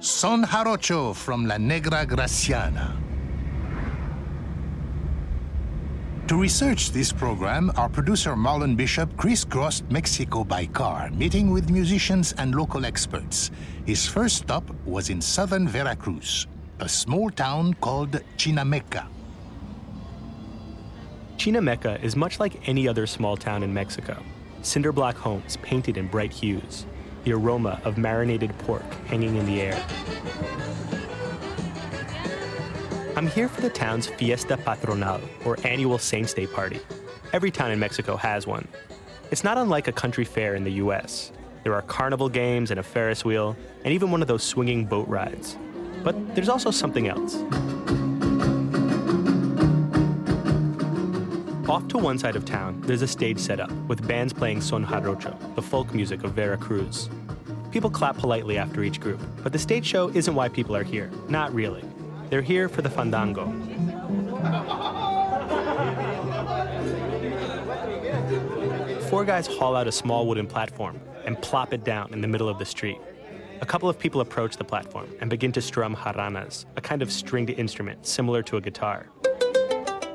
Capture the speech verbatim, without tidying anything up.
Son Jarocho from La Negra Graciana. To research this program, our producer Marlon Bishop crisscrossed Mexico by car, meeting with musicians and local experts. His first stop was in southern Veracruz, a small town called Chinameca. Chinameca is much like any other small town in Mexico. Cinder block homes painted in bright hues, the aroma of marinated pork hanging in the air. I'm here for the town's Fiesta Patronal, or annual Saints' Day party. Every town in Mexico has one. It's not unlike a country fair in the U S. There are carnival games and a Ferris wheel, and even one of those swinging boat rides. But there's also something else. Off to one side of town, there's a stage set up with bands playing Son Jarocho, the folk music of Veracruz. People clap politely after each group, but the stage show isn't why people are here. Not really. They're here for the fandango. Four guys haul out a small wooden platform and plop it down in the middle of the street. A couple of people approach the platform and begin to strum jarranas, a kind of stringed instrument similar to a guitar.